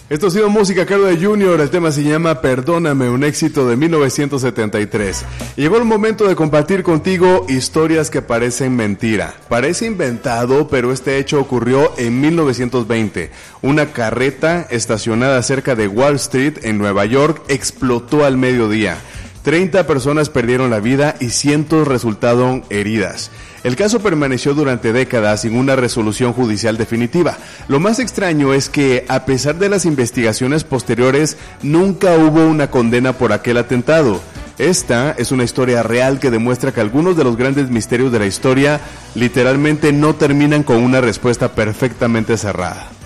Esto ha sido música a cargo de Junior, el tema se llama Perdóname, un éxito de 1973. Y llegó el momento de compartir contigo historias que parecen mentira. Parece inventado, pero este hecho ocurrió en 1920. Una carreta estacionada cerca de Wall Street en Nueva York explotó al mediodía. 30 personas perdieron la vida y cientos resultaron heridas. El caso permaneció durante décadas sin una resolución judicial definitiva. Lo más extraño es que, a pesar de las investigaciones posteriores, nunca hubo una condena por aquel atentado. Esta es una historia real que demuestra que algunos de los grandes misterios de la historia literalmente no terminan con una respuesta perfectamente cerrada.